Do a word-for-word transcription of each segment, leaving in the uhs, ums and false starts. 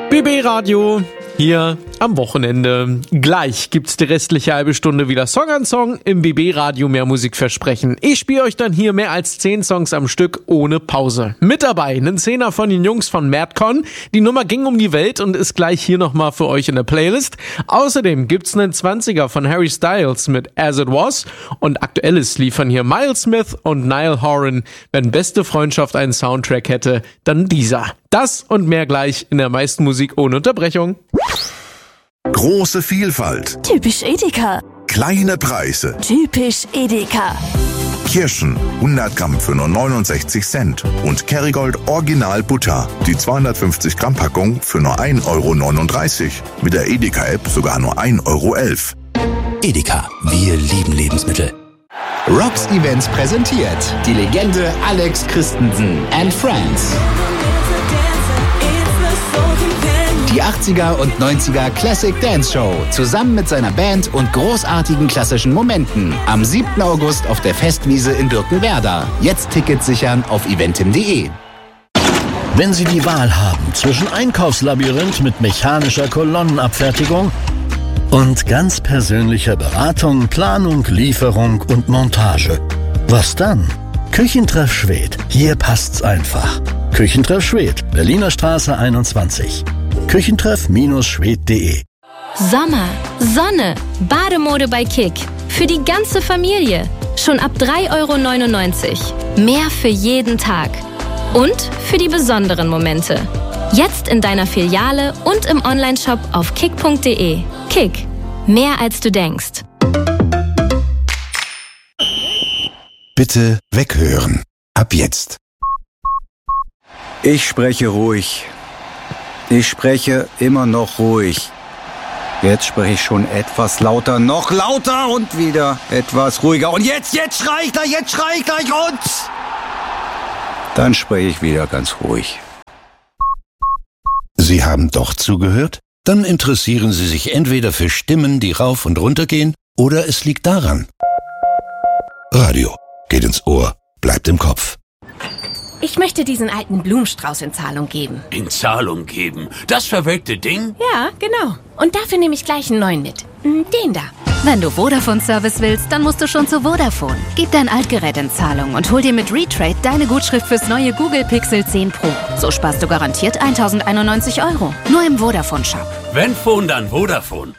B B Radio hier am Wochenende. Gleich gibt's die restliche halbe Stunde wieder Song an Song im B B Radio mehr Musik versprechen. Ich spiele euch dann hier mehr als zehn Songs am Stück ohne Pause. Mit dabei einen Zehner von den Jungs von Madcon. Die Nummer ging um die Welt und ist gleich hier nochmal für euch in der Playlist. Außerdem gibt's einen Zwanziger von Harry Styles mit As It Was und aktuelles liefern hier Miles Smith und Niall Horan. Wenn beste Freundschaft einen Soundtrack hätte, dann dieser. Das und mehr gleich in der meisten Musik ohne Unterbrechung. Große Vielfalt. Typisch Edeka. Kleine Preise. Typisch Edeka. Kirschen hundert Gramm für nur neunundsechzig Cent. Und Kerrygold Original Butter. Die zweihundertfünfzig Gramm Packung für nur ein Euro neununddreißig. Mit der Edeka-App sogar nur ein Euro elf. Edeka, wir lieben Lebensmittel. Robs Events präsentiert die Legende Alex Christensen and Friends. Die achtziger und neunziger Classic Dance Show zusammen mit seiner Band und großartigen klassischen Momenten am siebten August auf der Festwiese in Birkenwerder. Jetzt Tickets sichern auf eventim punkt de. Wenn Sie die Wahl haben zwischen Einkaufslabyrinth mit mechanischer Kolonnenabfertigung und ganz persönlicher Beratung, Planung, Lieferung und Montage, was dann? Küchentreff Schwedt. Hier passt's einfach. Küchentreff Schwedt, Berliner Straße einundzwanzig. Küchentreff Schwedt punkt de. Sommer, Sonne, Bademode bei Kick. Für die ganze Familie. Schon ab drei Euro neunundneunzig. Mehr für jeden Tag. Und für die besonderen Momente. Jetzt in deiner Filiale und im Onlineshop auf kick punkt de. Kick. Mehr als du denkst. Bitte weghören. Ab jetzt. Ich spreche ruhig. Ich spreche immer noch ruhig. Jetzt spreche ich schon etwas lauter, noch lauter und wieder etwas ruhiger. Und jetzt, jetzt schrei ich gleich, jetzt schrei ich gleich und dann spreche ich wieder ganz ruhig. Sie haben doch zugehört? Dann interessieren Sie sich entweder für Stimmen, die rauf und runter gehen, oder es liegt daran. Radio geht ins Ohr, bleibt im Kopf. Ich möchte diesen alten Blumenstrauß in Zahlung geben. In Zahlung geben? Das verwelkte Ding? Ja, genau. Und dafür nehme ich gleich einen neuen mit. Den da. Wenn du Vodafone-Service willst, dann musst du schon zu Vodafone. Gib dein Altgerät in Zahlung und hol dir mit Retrade deine Gutschrift fürs neue Google Pixel zehn Pro. So sparst du garantiert eintausendeinundneunzig Euro. Nur im Vodafone-Shop. Wenn Phone, dann Vodafone.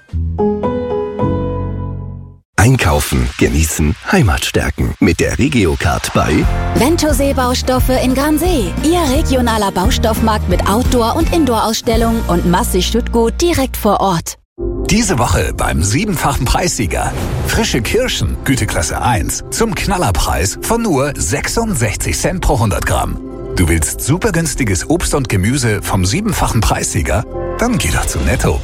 Einkaufen, genießen, Heimat stärken. Mit der Regiocard bei Ventosee Baustoffe in Gransee. Ihr regionaler Baustoffmarkt mit Outdoor- und Indoor-Ausstellungen und Masse Stüttgut direkt vor Ort. Diese Woche beim siebenfachen Preissieger. Frische Kirschen, Güteklasse eins, zum Knallerpreis von nur sechsundsechzig Cent pro hundert Gramm. Du willst super günstiges Obst und Gemüse vom siebenfachen Preissieger? Dann geh doch zu Netto.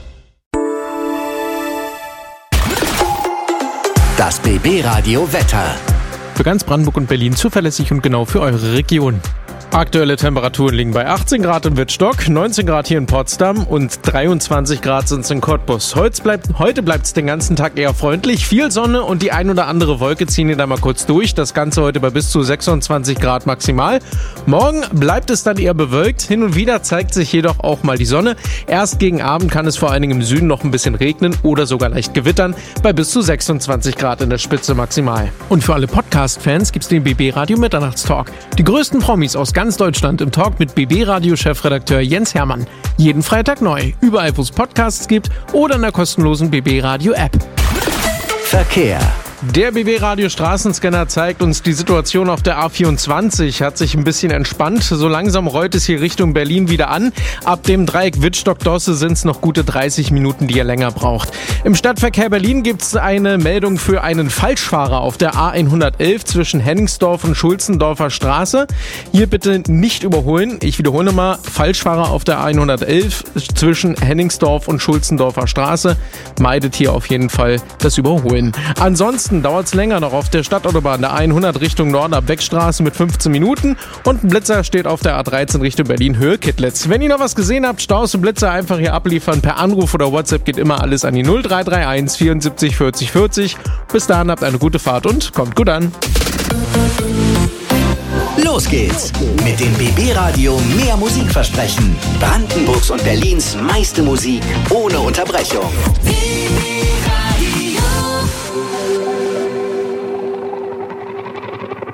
das B B Radio Wetter. Für ganz Brandenburg und Berlin zuverlässig und genau für eure Region. Aktuelle Temperaturen liegen bei achtzehn Grad in Wittstock, neunzehn Grad hier in Potsdam und dreiundzwanzig Grad sind es in Cottbus. Heute bleibt heute bleibt's den ganzen Tag eher freundlich, viel Sonne und die ein oder andere Wolke ziehen hier da mal kurz durch. Das Ganze heute bei bis zu sechsundzwanzig Grad maximal. Morgen bleibt es dann eher bewölkt, hin und wieder zeigt sich jedoch auch mal die Sonne. Erst gegen Abend kann es vor allen Dingen im Süden noch ein bisschen regnen oder sogar leicht gewittern, bei bis zu sechsundzwanzig Grad in der Spitze maximal. Und für alle Podcast-Fans gibt's den B B Radio Mitternachtstalk. Die größten Promis aus ganz Deutschland im Talk mit B B Radio-Chefredakteur Jens Hermann. Jeden Freitag neu, überall wo es Podcasts gibt oder in der kostenlosen B B Radio App. Verkehr. Der B B Radio Straßenscanner zeigt uns, die Situation auf der A vierundzwanzig hat sich ein bisschen entspannt. So langsam rollt es hier Richtung Berlin wieder an. Ab dem Dreieck Wittstock-Dosse sind es noch gute dreißig Minuten, die ihr länger braucht. Im Stadtverkehr Berlin gibt es eine Meldung für einen Falschfahrer auf der A hundertelf zwischen Henningsdorf und Schulzendorfer Straße. Hier bitte nicht überholen. Ich wiederhole nochmal, Falschfahrer auf der A hundertelf zwischen Henningsdorf und Schulzendorfer Straße. Meidet hier auf jeden Fall das Überholen. Ansonsten dauert es länger noch auf der Stadtautobahn der A hundert Richtung Norden ab Beckstraße mit fünfzehn Minuten und ein Blitzer steht auf der A dreizehn Richtung Berlin Höhe Kittlitz. Wenn ihr noch was gesehen habt, Staus und Blitzer einfach hier abliefern. Per Anruf oder WhatsApp geht immer alles an die null drei drei eins vierundsiebzig vierzig vierzig. Bis dahin habt eine gute Fahrt und kommt gut an. Los geht's mit dem B B Radio Mehr Musikversprechen. Brandenburgs und Berlins meiste Musik ohne Unterbrechung.